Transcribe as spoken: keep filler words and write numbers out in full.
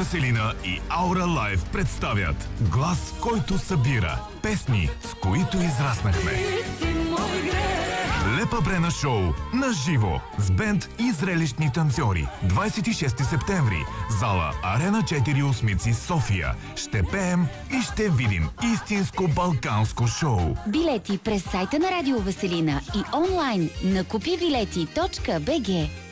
Веселина и Аура Лайв представят глас, който събира, песни, с които израснахме. Лепа Брена шоу на живо с бенд и зрелищни танцори. двадесет и шести септември, зала Арена четири Осмици, София. Ще пеем и ще видим истинско балканско шоу. Билети през сайта на Радио Веселина и онлайн на купи билети точка би джи.